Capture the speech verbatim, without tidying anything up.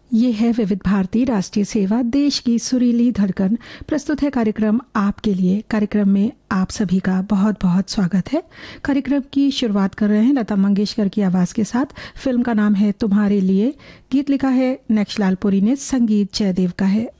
ये है विविध भारती राष्ट्रीय सेवा, देश की सुरीली धड़कन। प्रस्तुत है कार्यक्रम आपके लिए। कार्यक्रम में आप सभी का बहुत बहुत स्वागत है। कार्यक्रम की शुरुआत कर रहे हैं लता मंगेशकर की आवाज़ के साथ। फिल्म का नाम है तुम्हारे लिए। गीत लिखा है नक्शलाल पुरी ने, संगीत जयदेव का है।